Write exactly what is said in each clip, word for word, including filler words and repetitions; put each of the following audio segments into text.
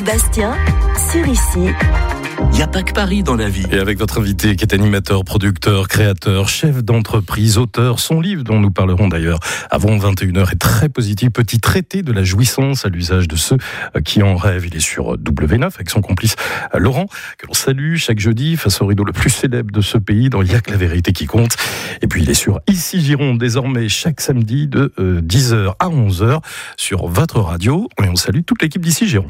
Bastien, sur ici. Il n'y a pas que Paris dans la vie. Et avec votre invité qui est animateur, producteur, créateur, chef d'entreprise, auteur, son livre dont nous parlerons d'ailleurs avant vingt et une heures est très positif. Petit traité de la jouissance à l'usage de ceux qui en rêvent. Il est sur W neuf avec son complice Laurent, que l'on salue chaque jeudi face au rideau le plus célèbre de ce pays dans Il y a que la vérité qui compte. Et puis il est sur Ici Gironde désormais chaque samedi de dix heures à onze heures sur votre radio. Et on salue toute l'équipe d'Ici Gironde.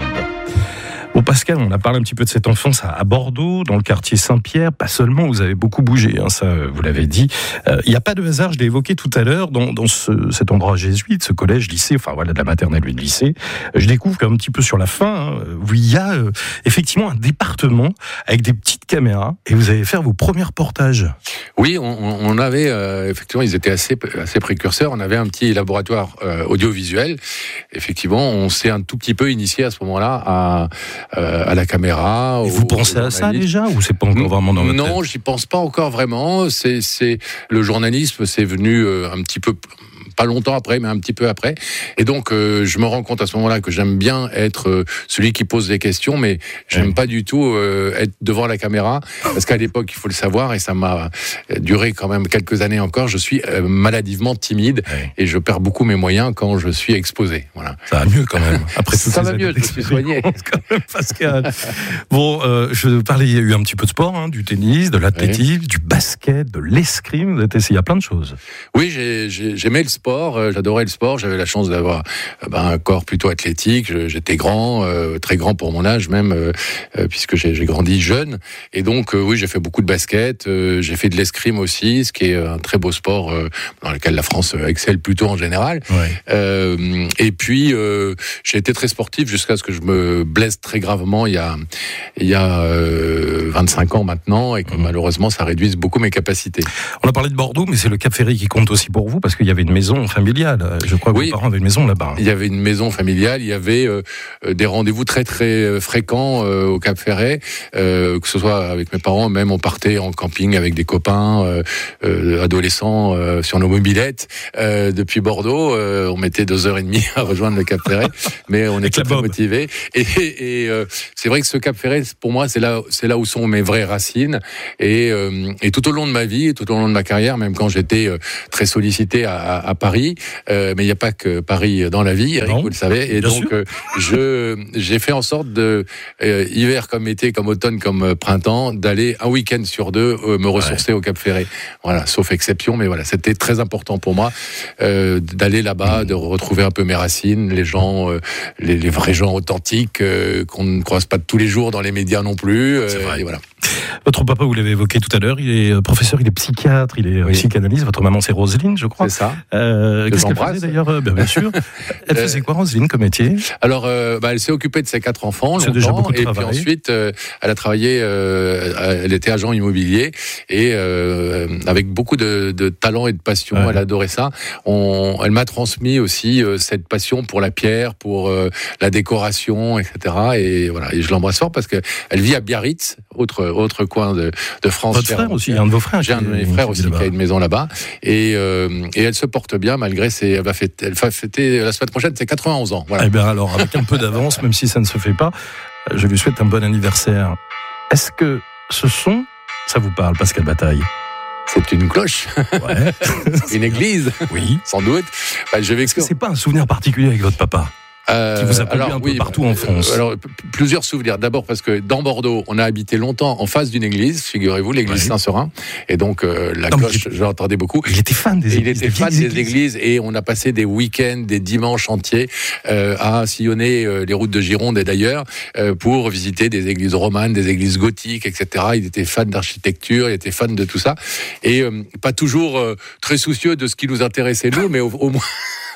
Bon Pascal, on a parlé un petit peu de cette enfance à Bordeaux, dans le quartier Saint-Pierre. Pas seulement, vous avez beaucoup bougé, hein, ça vous l'avez dit. Il euh, n'y a pas de hasard, je l'ai évoqué tout à l'heure, dans, dans ce, cet endroit jésuite, ce collège, lycée, enfin voilà, de la maternelle et de lycée. Je découvre qu'un petit peu sur la fin, hein, où il y a euh, effectivement un département avec des petites caméras, et vous allez faire vos premiers reportages. Oui, on, on avait, euh, effectivement, ils étaient assez, assez précurseurs. On avait un petit laboratoire euh, audiovisuel. Effectivement, on s'est un tout petit peu initié à ce moment-là à Euh, à la caméra. Et vous au, pensez au à ça déjà ou c'est pas encore vraiment dans votre tête ? Non, j'y pense pas encore vraiment. C'est, c'est le journalisme, c'est venu euh, un petit peu. Pas longtemps après, mais un petit peu après. Et donc, euh, je me rends compte à ce moment-là que j'aime bien être euh, celui qui pose des questions, mais j'aime ouais. pas du tout euh, être devant la caméra, parce qu'à l'époque, il faut le savoir, et ça m'a duré quand même quelques années encore, je suis euh, maladivement timide, ouais. et je perds beaucoup mes moyens quand je suis exposé. Voilà. Ça va mieux quand même. Après tout ça va mieux, je me suis soigné. Quand même, Pascal. Bon, euh, je parlais, il y a eu un petit peu de sport, hein, du tennis, de l'athlétisme, ouais. du basket, de l'escrime, vous avez essayé, il y a plein de choses. Oui, j'ai, j'ai, j'aimais le sport. J'adorais le sport, j'avais la chance d'avoir ben, un corps plutôt athlétique, j'étais grand, euh, très grand pour mon âge même, euh, puisque j'ai, j'ai grandi jeune, et donc euh, oui, j'ai fait beaucoup de basket, euh, j'ai fait de l'escrime aussi, ce qui est un très beau sport euh, dans lequel la France excelle plutôt en général, ouais. euh, et puis euh, j'ai été très sportif jusqu'à ce que je me blesse très gravement il y a, il y a euh, vingt-cinq ans maintenant, et que mmh. malheureusement ça réduise beaucoup mes capacités. On a parlé de Bordeaux, mais c'est le Cap Ferré qui compte aussi pour vous, parce qu'il y avait une maison familiale. Je crois que oui, vos parents avaient une maison là-bas. Il y avait une maison familiale, il y avait euh, des rendez-vous très très fréquents euh, au Cap Ferret, euh, que ce soit avec mes parents, même on partait en camping avec des copains euh, euh, adolescents euh, sur nos mobylettes euh, depuis Bordeaux. Euh, on mettait deux heures et demie à rejoindre le Cap Ferret, mais on était très motivés. Et, et euh, c'est vrai que ce Cap Ferret, pour moi, c'est là, c'est là où sont mes vraies racines. Et, euh, et tout au long de ma vie, tout au long de ma carrière, même quand j'étais euh, très sollicité à, à, à Paris, euh, mais il n'y a pas que Paris dans la vie, Eric, non, vous le savez, et donc euh, je j'ai fait en sorte de euh, hiver comme été, comme automne, comme printemps, d'aller un week-end sur deux euh, me ressourcer ouais. au Cap Ferret. Voilà, sauf exception, mais voilà, c'était très important pour moi euh, d'aller là-bas, de retrouver un peu mes racines, les gens, euh, les, les vrais gens authentiques euh, qu'on ne croise pas tous les jours dans les médias non plus. Euh, C'est vrai. Et voilà. Votre papa, vous l'avez évoqué tout à l'heure, il est professeur, il est psychiatre, il est oui. psychanalyste. Votre maman, c'est Roselyne, je crois. C'est ça. Euh, qu'est-ce qu'elle faisait d'ailleurs euh, ben, bien sûr. Elle faisait quoi, Roselyne, comme métier ? Alors, euh, bah, elle s'est occupée de ses quatre enfants c'est longtemps, déjà beaucoup de et travail. puis ensuite, euh, elle a travaillé. Euh, elle était agent immobilier et euh, avec beaucoup de, de talent et de passion. Ouais. Elle adorait ça. On, elle m'a transmis aussi euh, cette passion pour la pierre, pour euh, la décoration, et cetera. Et voilà. Et je l'embrasse fort parce que elle vit à Biarritz, autre autre coin de, de France. Votre frère aussi, un de vos frères. J'ai un de mes frères aussi qui a une maison là-bas, et euh, et elle se porte bien malgré ses. Elle va fêter, elle va fêter la semaine prochaine ses quatre-vingt-onze ans. Voilà. Eh bien alors, avec un peu d'avance, même si ça ne se fait pas, je lui souhaite un bon anniversaire. Est-ce que ce son, ça vous parle, Pascal Bataille ? C'est une cloche, ouais. Une église, oui, sans doute. Bah, je vais Est-ce que c'est pas un souvenir particulier avec votre papa ? Euh, qui vous a plu un oui, peu partout en France. Alors, p- plusieurs souvenirs. D'abord parce que dans Bordeaux, on a habité longtemps en face d'une église, figurez-vous, l'église ouais. Saint-Seurin. Et donc, euh, la non, cloche, je l'entendais beaucoup. Il était fan des églises. Il était fan des églises. églises. Et on a passé des week-ends, des dimanches entiers euh, à sillonner euh, les routes de Gironde et d'ailleurs euh, pour visiter des églises romanes, des églises gothiques, et cetera. Il était fan d'architecture, il était fan de tout ça. Et euh, pas toujours euh, très soucieux de ce qui nous intéressait nous, mais au, au moins...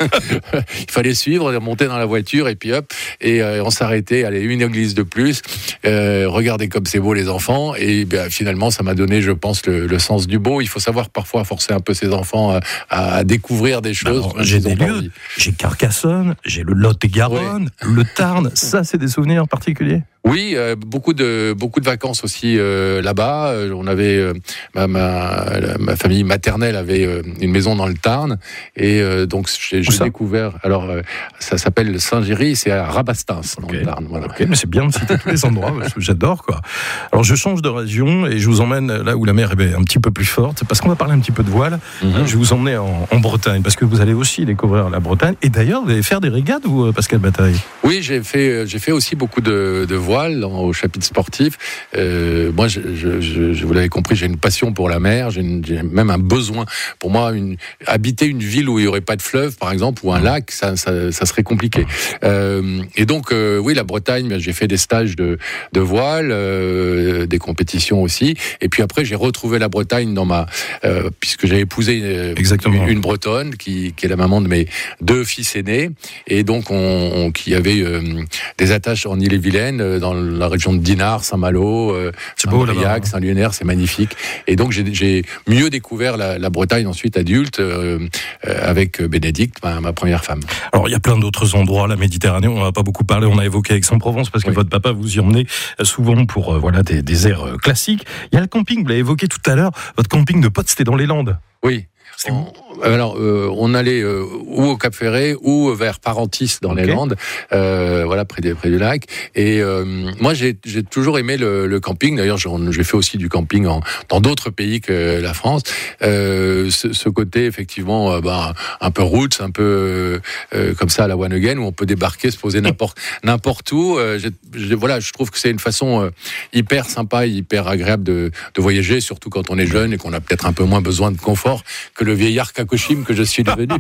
il fallait suivre, monter dans la voiture et puis hop, et euh, on s'arrêtait, allez, une église de plus, euh, regardez comme c'est beau les enfants, et ben, finalement ça m'a donné, je pense, le, le sens du beau. Il faut savoir parfois forcer un peu ses enfants à, à découvrir des choses. Alors, j'ai des lieux, j'ai Carcassonne, j'ai le Lot-et-Garonne, ouais. le Tarn, ça c'est des souvenirs particuliers. Oui, euh, beaucoup de beaucoup de vacances aussi euh, là-bas. Euh, on avait euh, ma, ma ma famille maternelle avait euh, une maison dans le Tarn et euh, donc j'ai, j'ai découvert. Alors euh, ça s'appelle Saint-Géry, c'est à Rabastens dans okay. le Tarn. Voilà. Ok, mais c'est bien de citer tous les endroits. J'adore quoi. Alors je change de région et je vous emmène là où la mer est un petit peu plus forte parce qu'on va parler un petit peu de voile. Mm-hmm. Je vais vous emmener en, en Bretagne parce que vous allez aussi découvrir la Bretagne et d'ailleurs vous allez faire des régates ou Pascal Bataille? Oui, j'ai fait j'ai fait aussi beaucoup de, de voile au chapitre sportif. Euh, moi, je, je, je, je vous l'avez compris, j'ai une passion pour la mer, j'ai, une, j'ai même un besoin. Pour moi, une, habiter une ville où il n'y aurait pas de fleuve, par exemple, ou un lac, ça, ça, ça serait compliqué. Euh, et donc, euh, oui, la Bretagne, j'ai fait des stages de, de voile, euh, des compétitions aussi. Et puis après, j'ai retrouvé la Bretagne dans ma, euh, puisque j'ai épousé euh, une, une Bretonne qui, qui est la maman de mes deux fils aînés, et donc on, on qui avait euh, des attaches en Ille-et-Vilaine, dans la région de Dinard, Saint-Malo, euh, Saint-Briac, Saint-Lunaire, c'est magnifique. Et donc j'ai, j'ai mieux découvert la, la Bretagne ensuite adulte euh, euh, avec Bénédicte, ma, ma première femme. Alors il y a plein d'autres endroits, la Méditerranée, on n'en a pas beaucoup parlé, on a évoqué Aix-en-Provence parce que oui. votre papa vous y emmenait souvent pour euh, voilà des, des airs euh, classiques. Il y a le camping, vous l'avez évoqué tout à l'heure, votre camping de potes c'était dans les Landes. Oui. On, alors, euh, on allait euh, ou au Cap Ferret ou vers Parentis dans okay. les Landes, euh, voilà près, des, près du lac. Et euh, moi, j'ai, j'ai toujours aimé le, le camping. D'ailleurs, j'ai fait aussi du camping en, dans d'autres pays que la France. Euh, ce, ce côté effectivement, euh, bah, un peu roots, un peu euh, comme ça à la One Again, où on peut débarquer, se poser n'importe n'importe où. Euh, j'ai, j'ai, voilà, je trouve que c'est une façon euh, hyper sympa, hyper agréable de, de voyager, surtout quand on est jeune et qu'on a peut-être un peu moins besoin de confort que le vieillard Kakoshim que je suis devenu.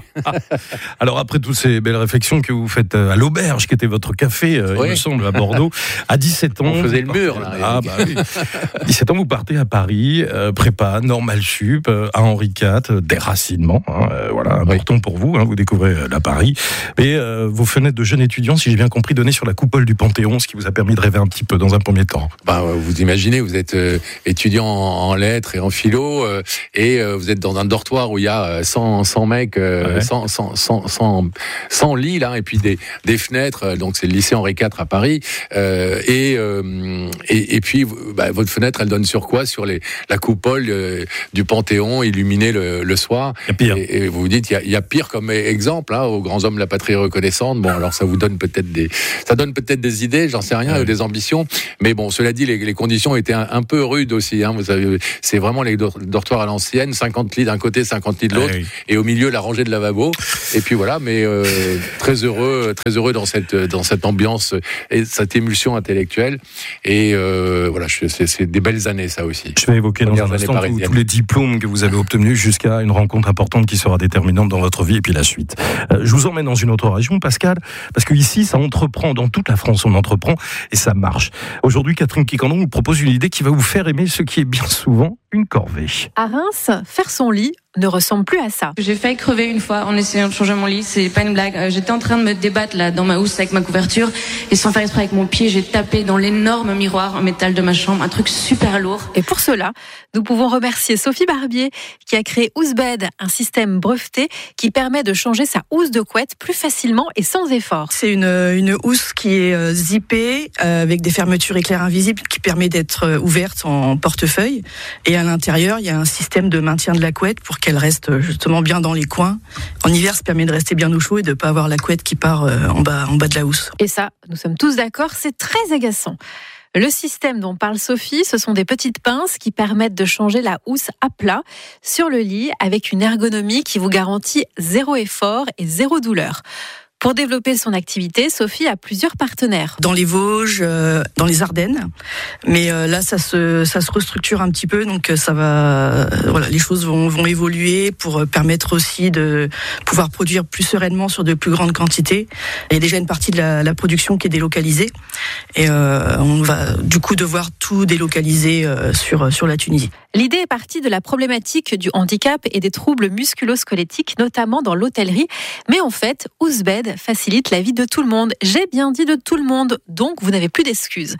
Alors après toutes ces belles réflexions que vous faites à l'Auberge, qui était votre café, euh, oui. il me semble, à Bordeaux, à dix-sept ans... On faisait le mur, là. Ah, bah, oui. dix-sept ans, vous partez à Paris, euh, prépa, Normal Sup, euh, à Henri quatre, euh, déracinement, hein, euh, voilà, important oui. pour vous, hein, vous découvrez euh, la Paris. Et euh, vos fenêtres de jeune étudiant, si j'ai bien compris, données sur la coupole du Panthéon, ce qui vous a permis de rêver un petit peu dans un premier temps. Bah, vous imaginez, vous êtes euh, étudiant en, en lettres et en philo, euh, et euh, vous êtes dans un dortoir où il y a cent, cent mecs, euh, ouais. cent, cent, cent, cent, cent lits, là, et puis des, des fenêtres, donc c'est le lycée Henri quatre à Paris, euh, et, euh, et, et puis bah, votre fenêtre, elle donne sur quoi? Sur les, la coupole euh, du Panthéon, illuminée le, le soir. Et, pire. Et, et vous vous dites, il y a, y a pire comme exemple, hein, aux grands hommes de la patrie reconnaissante. Bon, alors ça vous donne peut-être des, ça donne peut-être des idées, j'en sais rien, ouais. des ambitions, mais bon, cela dit, les, les conditions étaient un, un peu rudes aussi, hein, vous savez, c'est vraiment les dortoirs à l'ancienne, cinquante lits d'un côté, cinquante lits de l'autre. Oui. Et au milieu la rangée de lavabo. Et puis voilà, mais euh, très heureux, très heureux dans cette dans cette ambiance et cette émulsion intellectuelle. Et euh, voilà, c'est, c'est des belles années, ça aussi. Je vais évoquer dans un instant tous, tous les diplômes que vous avez obtenus jusqu'à une rencontre importante qui sera déterminante dans votre vie et puis la suite. Euh, je vous emmène dans une autre région, Pascal, parce que ici, ça entreprend dans toute la France, on entreprend et ça marche. Aujourd'hui, Catherine Quicandon vous propose une idée qui va vous faire aimer ce qui est bien souvent une corvée. À Reims, faire son lit ne ressemble plus à ça. J'ai failli crever une fois en essayant de changer mon lit, c'est pas une blague. J'étais en train de me débattre là dans ma housse avec ma couverture et sans faire exprès avec mon pied, j'ai tapé dans l'énorme miroir en métal de ma chambre, un truc super lourd. Et pour cela, nous pouvons remercier Sophie Barbier qui a créé Housebed, un système breveté qui permet de changer sa housse de couette plus facilement et sans effort. C'est une, une housse qui est zippée euh, avec des fermetures éclair invisibles qui permet d'être ouverte en portefeuille, et à l'intérieur, il y a un système de maintien de la couette pour qu'elle reste justement bien dans les coins. En hiver, ça permet de rester bien au chaud et de ne pas avoir la couette qui part en bas, en bas de la housse. Et ça, nous sommes tous d'accord, c'est très agaçant. Le système dont parle Sophie, ce sont des petites pinces qui permettent de changer la housse à plat sur le lit avec une ergonomie qui vous garantit zéro effort et zéro douleur. Pour développer son activité, Sophie a plusieurs partenaires. Dans les Vosges, euh, dans les Ardennes, mais euh, là ça se ça se restructure un petit peu, donc ça va, euh, voilà, les choses vont vont évoluer pour permettre aussi de pouvoir produire plus sereinement sur de plus grandes quantités. Il y a déjà une partie de la, la production qui est délocalisée, et euh, on va du coup devoir tout délocaliser euh, sur sur la Tunisie. L'idée est partie de la problématique du handicap et des troubles musculo-squelettiques, notamment dans l'hôtellerie. Mais en fait, Housebed facilite la vie de tout le monde. J'ai bien dit de tout le monde, donc vous n'avez plus d'excuses.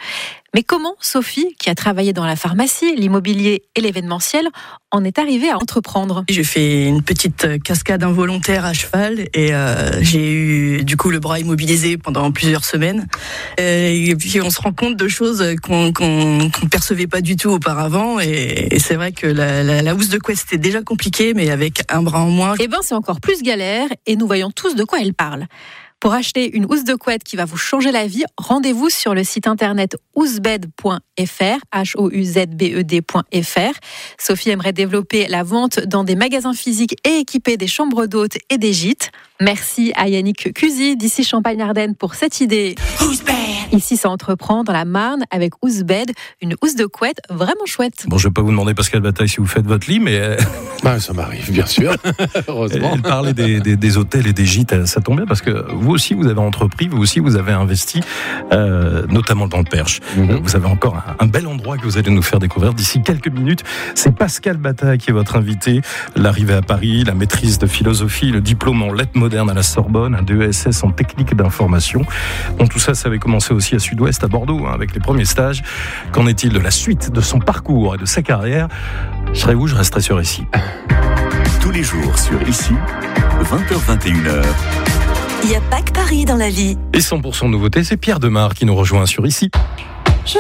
Mais comment Sophie, qui a travaillé dans la pharmacie, l'immobilier et l'événementiel, en est arrivée à entreprendre? J'ai fait une petite cascade involontaire à cheval et euh, j'ai eu du coup le bras immobilisé pendant plusieurs semaines. Et puis on se rend compte de choses qu'on qu'on, qu'on percevait pas du tout auparavant. Et, et c'est vrai que la, la, la housse de couette c'était déjà compliqué, mais avec un bras en moins. Eh ben c'est encore plus galère et nous voyons tous de quoi elle parle. Pour acheter une housse de couette qui va vous changer la vie, rendez-vous sur le site internet housebed point f r, H O U Z B E D point F R. Sophie aimerait développer la vente dans des magasins physiques et équiper des chambres d'hôtes et des gîtes. Merci à Yannick Cusy d'ici Champagne-Ardenne pour cette idée. Ici, ça entreprend dans la Marne avec Housebed, une housse de couette vraiment chouette. Bon, je vais pas vous demander, Pascal Bataille, si vous faites votre lit, mais... Bah, ça m'arrive, bien sûr. Heureusement. Elle parlait des, des, des hôtels et des gîtes, ça tombe bien parce que vous aussi, vous avez entrepris, vous aussi, vous avez investi, euh, notamment dans le Perche. Mm-hmm. Vous avez encore un, un bel endroit que vous allez nous faire découvrir d'ici quelques minutes. C'est Pascal Bataille qui est votre invité. L'arrivée à Paris, la maîtrise de philosophie, le diplôme en lettres modernes à la Sorbonne, un D E S S en technique d'information. Bon, tout ça, ça avait commencé aussi à Sud-Ouest, à Bordeaux, hein, avec les premiers stages. Qu'en est-il de la suite de son parcours et de sa carrière? Je serai où? Je resterai sur Ici. Tous les jours sur Ici, vingt heures vingt et une heures. Il n'y a pas que Paris dans la vie. Et cent pour cent nouveauté, c'est Pierre Demar qui nous rejoint sur Ici.